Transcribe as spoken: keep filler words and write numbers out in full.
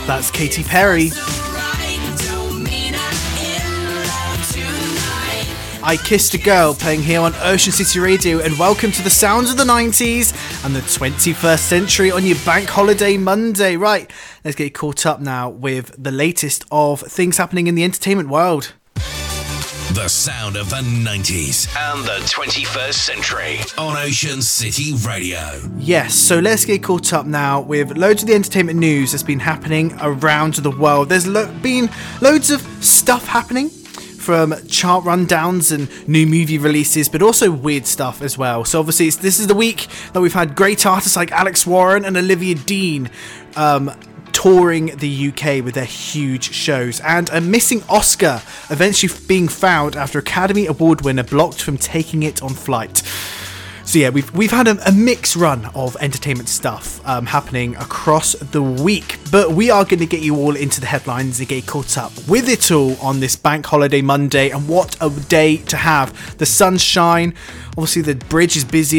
That's Katy Perry. I Kissed a Girl, playing here on Ocean City Radio, and welcome to the sounds of the nineties and the twenty-first century on your Bank Holiday Monday. Right, let's get caught up now with the latest of things happening in the entertainment world. The sound of the nineties and the twenty-first century on Ocean City Radio. Yes, so let's get caught up now with loads of the entertainment news that's been happening around the world. There's lo- been loads of stuff happening, from chart rundowns and new movie releases, but also weird stuff as well. So obviously it's, this is the week that we've had great artists like Alex Warren and Olivia Dean um, touring the U K with their huge shows, and a missing Oscar eventually being found after Academy Award winner blocked from taking it on flight. So yeah, we've we've had a, a mixed run of entertainment stuff um, happening across the week, but we are going to get you all into the headlines and get caught up with it all on this Bank Holiday Monday. And what a day to have! The sunshine, obviously the bridge is busy